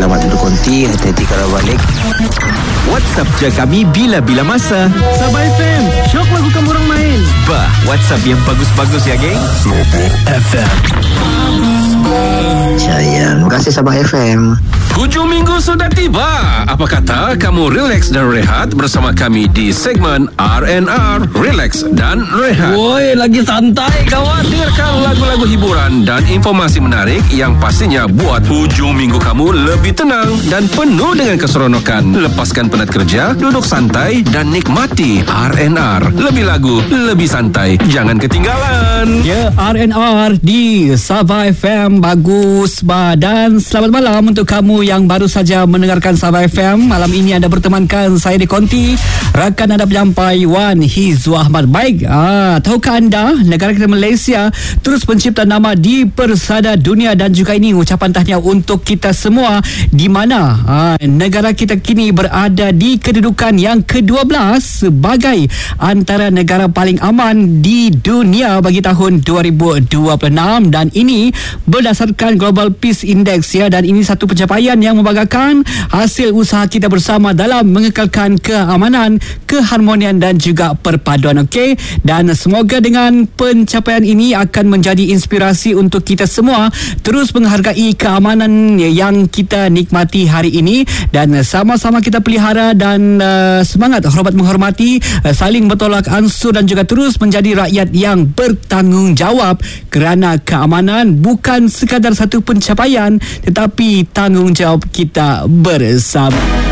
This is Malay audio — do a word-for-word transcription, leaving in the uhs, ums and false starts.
selamat berkonti. Hati-hati kalau balik. WhatsApp je kami bila-bila masa. Sabah F M, syok lagu kamu orang main. Bah, WhatsApp yang bagus-bagus ya, geng. Sabah F M. Saya, terima kasih Sabah F M. Hujung minggu sudah tiba. Apa kata kamu relax dan rehat bersama kami di segmen R and R, Relax dan Rehat. Woi, lagi santai kawan. Dengarkan lagu-lagu hiburan dan informasi menarik yang pastinya buat hujung minggu kamu lebih tenang dan penuh dengan keseronokan. Lepaskan penat kerja, duduk santai dan nikmati R and R. Lebih lagu, lebih santai. Jangan ketinggalan. Ya, R and R di Sabah F M. Bagus, bah. Dan selamat malam untuk kamu yang baru saja mendengarkan Sabah F M. Malam ini anda bertemankan saya di Konti, rakan anda penyampai Wan Hizwa Ahmad. Baik, ah, tahukah anda negara kita Malaysia terus pencipta nama di persada dunia, dan juga ini ucapan tahniah untuk kita semua, di mana ah, negara kita kini berada di kedudukan yang kedua belas sebagai antara negara paling aman di dunia bagi tahun dua ribu dua puluh enam, dan ini berdasarkan Global Peace Index ya, dan ini satu pencapaian yang membanggakan hasil usaha kita bersama dalam mengekalkan keamanan, keharmonian dan juga perpaduan. Okey, dan semoga dengan pencapaian ini akan menjadi inspirasi untuk kita semua terus menghargai keamanan yang kita nikmati hari ini, dan sama-sama kita pelihara dan uh, semangat hormat menghormati, uh, saling bertolak ansur dan juga terus menjadi rakyat yang bertanggungjawab, kerana keamanan bukan sekadar satu pencapaian tetapi tanggungjawab kita bersama.